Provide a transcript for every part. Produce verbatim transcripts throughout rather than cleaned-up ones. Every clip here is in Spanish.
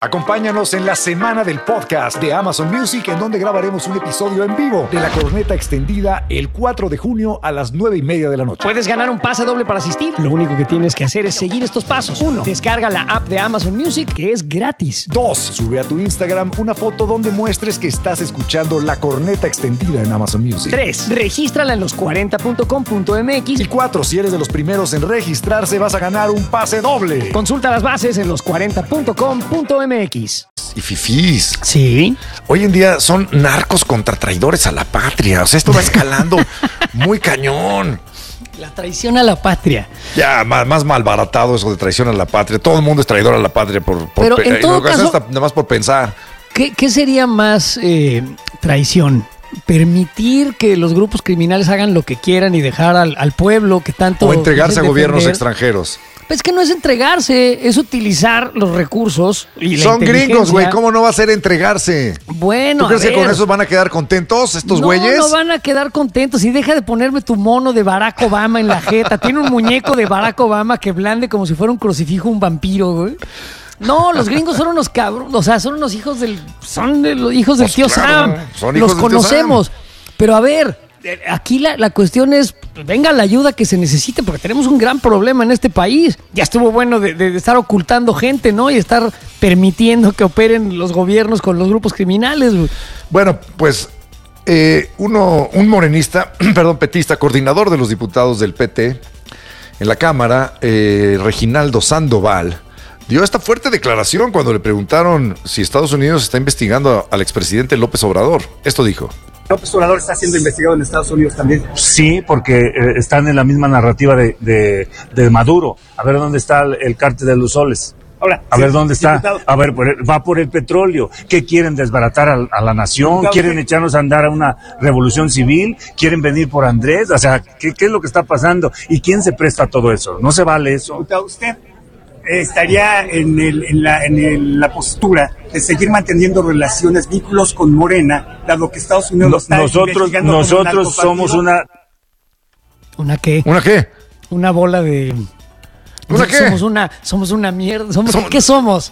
Acompáñanos en la semana del podcast de Amazon Music, en donde grabaremos un episodio en vivo de La Corneta Extendida el cuatro de junio a las nueve y media de la noche. Puedes ganar un pase doble para asistir. Lo único que tienes que hacer es seguir estos pasos. Uno, descarga la app de Amazon Music, que es gratis. Dos, sube a tu Instagram una foto donde muestres que estás escuchando La Corneta Extendida en Amazon Music. Tres, regístrala en los cuarenta punto com punto m x. Y cuatro, si eres de los primeros en registrarse, vas a ganar un pase doble. Consulta las bases en los cuarenta punto com punto m x. Y fifís. Sí. Hoy en día son narcos contra traidores a la patria. O sea, esto va escalando muy cañón. La traición a la patria. Ya, más, más malbaratado eso de traición a la patria. Todo el mundo es traidor a la patria por, por Pero en todo caso, hasta nada más por pensar. ¿Qué, qué sería más eh, traición? ¿Permitir que los grupos criminales hagan lo que quieran y dejar al, al pueblo que tanto... O entregarse a gobiernos defender? extranjeros. Pues que no es entregarse, es utilizar los recursos y la Son gringos, güey. inteligencia. ¿Cómo no va a ser entregarse? Bueno, ¿Tú crees a que con ver. eso van a quedar contentos estos no, güeyes? No van a quedar contentos. Y deja de ponerme tu mono de Barack Obama en la jeta. Tiene un muñeco de Barack Obama que blande como si fuera un crucifijo, un vampiro, güey. No, los gringos son unos cabros, o sea, son unos hijos del, son de los hijos del Pues tío claro, Sam. son hijos los del tío conocemos. Pero a ver, aquí la, la cuestión es, venga la ayuda que se necesite, porque tenemos un gran problema en este país. Ya estuvo bueno de, de estar ocultando gente, ¿no? Y estar permitiendo que operen los gobiernos con los grupos criminales, güey. Bueno, pues eh, uno, un morenista, perdón, petista, coordinador de los diputados del P T en la Cámara, eh, Reginaldo Sandoval, dio esta fuerte declaración cuando le preguntaron si Estados Unidos está investigando al expresidente López Obrador. Esto dijo. López Obrador está siendo investigado en Estados Unidos también. Sí, porque eh, están en la misma narrativa de, de, de Maduro. A ver dónde está el, el cártel de los soles. Ahora, a sí, ver dónde está. diputado. A ver, por el- va por el petróleo. ¿Qué quieren? ¿Desbaratar a, a la nación? Diputado, ¿Quieren sí. echarnos a andar a una revolución civil? ¿Quieren venir por Andrés? O sea, ¿qué, qué es lo que está pasando? ¿Y quién se presta a todo eso? No se vale eso. Diputado, usted estaría en, el, en, la, en el- la postura de seguir manteniendo relaciones, vínculos con Morena, dado que Estados Unidos lo No- está nosotros investigando como nosotros narcopartido. somos una... ¿Una qué? ¿Una qué? Una bola de... ¿Una qué? Somos una, somos una mierda. Somos, Somos- ¿Qué somos?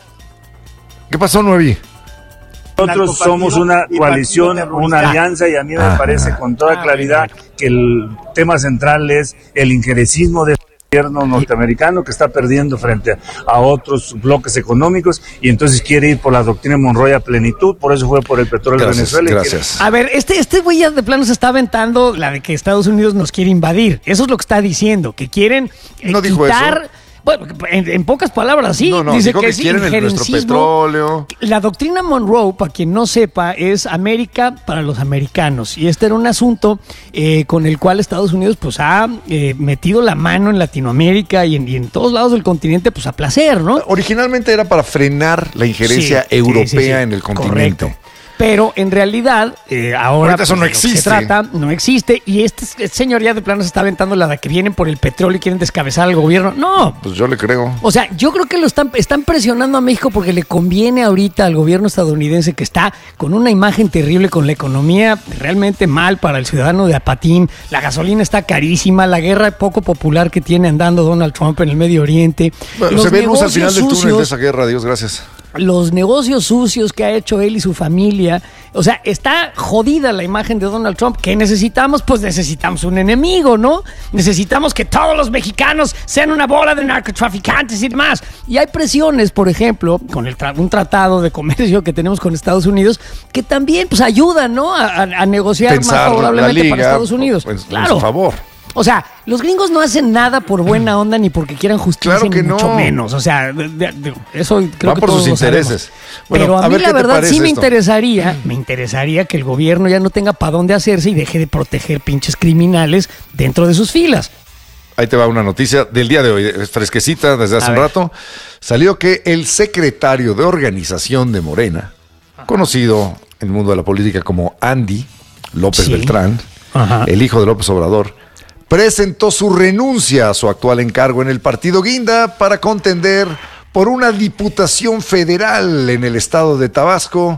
¿Qué pasó, Nuevi? Nosotros narcopartido somos una y coalición, partido terrorista. una alianza, y a mí me Ah. parece con toda Ah, claridad que el tema central es el injerencismo del gobierno norteamericano, que está perdiendo frente a otros bloques económicos, y entonces quiere ir por la doctrina Monroe a plenitud. Por eso fue por el petróleo de Gracias, Venezuela. y quiere- gracias. A ver, este, este güey ya de plano se está aventando la de que Estados Unidos nos quiere invadir. Eso es lo que está diciendo, que quieren eh, No dijo quitar... eso. Bueno, en, en pocas palabras, sí. No, no, dice dijo que es quieren el- nuestro injerencismo. petróleo. La doctrina Monroe, para quien no sepa, es América para los americanos. Y este era un asunto eh, con el cual Estados Unidos pues ha eh, metido la mano en Latinoamérica y en, y en todos lados del continente pues a placer, ¿no? Originalmente era para frenar la injerencia Sí, sí, europea sí, sí. en el continente. Correcto. Pero en realidad, eh, ahora Ahorita eso no de lo que existe. se trata, no existe. Y este, este señor ya de plano se está aventando la de que vienen por el petróleo y quieren descabezar al gobierno. No. Pues yo le creo. O sea, yo creo que lo están, están presionando a México porque le conviene ahorita al gobierno estadounidense, que está con una imagen terrible, con la economía realmente mal para el ciudadano de a patín. La gasolina está carísima, la guerra poco popular que tiene andando Donald Trump en el Medio Oriente. Bueno, Los se ve luz al final negocios del túnel de sucios, esa guerra, Dios gracias. los negocios sucios que ha hecho él y su familia. O sea, está jodida la imagen de Donald Trump. ¿Qué necesitamos? Pues necesitamos un enemigo, ¿no? Necesitamos que todos los mexicanos sean una bola de narcotraficantes y demás. Y hay presiones, por ejemplo, con el tra- un tratado de comercio que tenemos con Estados Unidos, que también pues ayudan, ¿no? A, a- a negociar más Pensar la favorablemente liga para Estados Unidos. pues, en Claro. su favor. O sea, los gringos no hacen nada por buena onda ni porque quieran justicia, Claro que ni mucho no. menos. O sea, de- de- de- eso creo Va que por todos sus lo sabemos. intereses. Bueno, Pero a, a mí ver la qué te verdad parece sí me esto. interesaría, me interesaría que el gobierno ya no tenga para dónde hacerse y deje de proteger pinches criminales dentro de sus filas. Ahí te va una noticia del día de hoy, es fresquecita desde hace A un ver. rato. Salió que el secretario de organización de Morena, conocido en el mundo de la política como Andy López Sí. Beltrán, Ajá. el hijo de López Obrador, presentó su renuncia a su actual encargo en el partido Guinda para contender por una diputación federal en el estado de Tabasco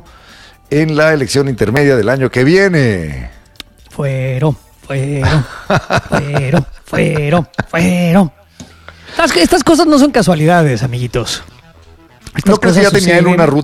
en la elección intermedia del año que viene. Fueron, fueron, fueron, fueron, fueron. Estas, estas cosas no son casualidades, amiguitos. Estas ¿No crees que ya cosas tenía él suceden. una ruta